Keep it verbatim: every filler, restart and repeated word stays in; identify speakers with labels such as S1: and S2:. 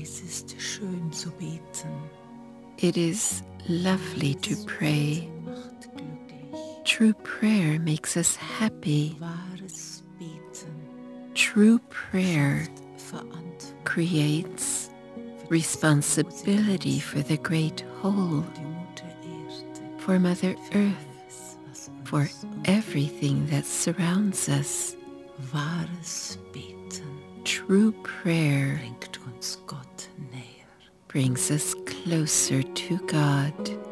S1: Es ist schön zu beten.
S2: It is lovely to pray.
S1: Macht glücklich.
S2: True prayer makes us happy.
S1: Wahres Beten
S2: True prayer
S1: Verantwortung
S2: creates responsibility for the great whole,
S1: die Mutter Erde,
S2: for Mother Earth,
S1: alles, was
S2: for
S1: uns
S2: everything that surrounds us.
S1: wahres Beten
S2: True prayer
S1: bringt uns Gott näher.
S2: brings us closer to God.